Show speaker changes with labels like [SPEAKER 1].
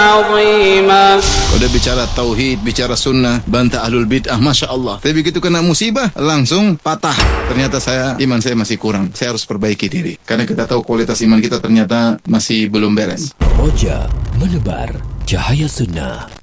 [SPEAKER 1] عظيما.
[SPEAKER 2] Udah bicara tauhid, bicara sunnah, bantah ahlul bid'ah, Masya Allah. Tapi begitu kena musibah, langsung patah. Ternyata iman saya masih kurang. Saya harus perbaiki diri. Karena kita tahu kualitas iman kita ternyata masih belum beres.
[SPEAKER 3] Roja menebar cahaya sunnah.